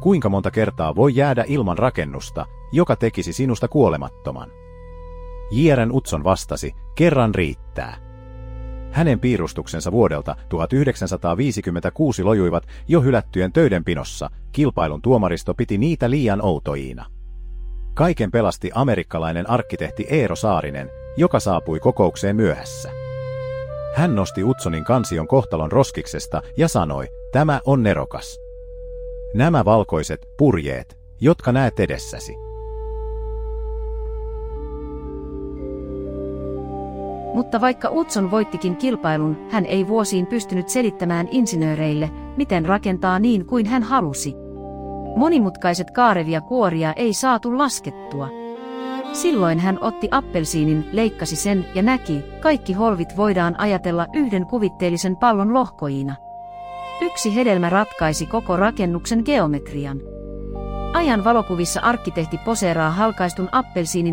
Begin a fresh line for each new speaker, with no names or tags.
Kuinka monta kertaa voi jäädä ilman rakennusta, joka tekisi sinusta kuolemattoman? J.R. Utzon vastasi, kerran riittää. Hänen piirustuksensa vuodelta 1956 lojuivat jo hylättyjen töiden pinossa, kilpailun tuomaristo piti niitä liian outoina. Kaiken pelasti amerikkalainen arkkitehti Eero Saarinen, joka saapui kokoukseen myöhässä. Hän nosti Utzonin kansion kohtalon roskiksesta ja sanoi, tämä on nerokas. Nämä valkoiset purjeet, jotka näet edessäsi.
Mutta vaikka Utzon voittikin kilpailun, hän ei vuosiin pystynyt selittämään insinööreille, miten rakentaa niin kuin hän halusi. Monimutkaiset kaarevia kuoria ei saatu laskettua. Silloin hän otti appelsiinin, leikkasi sen ja näki, kaikki holvit voidaan ajatella yhden kuvitteellisen pallon lohkojina. Yksi hedelmä ratkaisi koko rakennuksen geometrian. Ajan valokuvissa arkkitehti poseeraa halkaistun appelsiinin